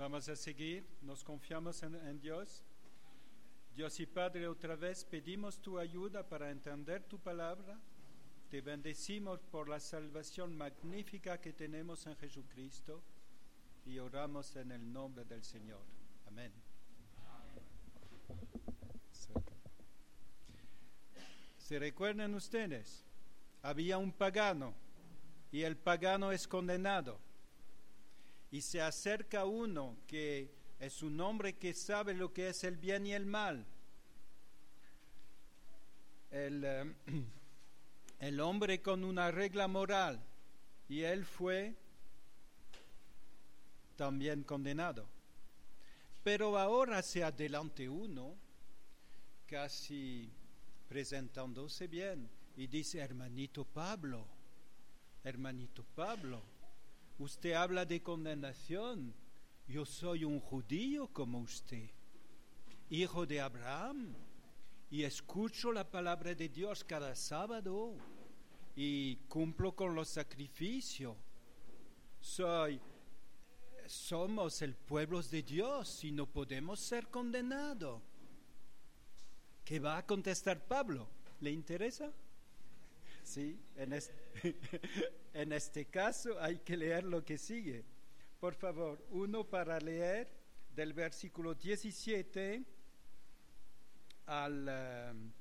Vamos a seguir, nos confiamos en Dios. Dios y Padre, otra vez pedimos tu ayuda para entender tu palabra. Te bendecimos por la salvación magnífica que tenemos en Jesucristo y oramos en el nombre del Señor. Amén. ¿Se recuerdan ustedes? Había un pagano y el pagano es condenado. Y se acerca uno que es un hombre que sabe lo que es el bien y el mal. El hombre con una regla moral, y él fue también condenado. Pero ahora se adelante uno, casi presentándose bien, y dice: hermanito Pablo, usted habla de condenación. Yo soy un judío como usted, hijo de Abraham, y escucho la palabra de Dios cada sábado y cumplo con los sacrificios. Somos el pueblo de Dios y no podemos ser condenados. ¿Qué va a contestar Pablo? ¿Le interesa? Sí, en este caso hay que leer lo que sigue. Por favor, uno para leer del versículo 17 al